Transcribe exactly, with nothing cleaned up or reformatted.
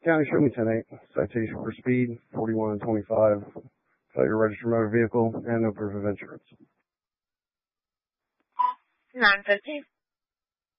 County, show me ten eight. Citation for speed, forty-one and twenty-five. Failure to register motor vehicle, and no proof of insurance. nine fifteen.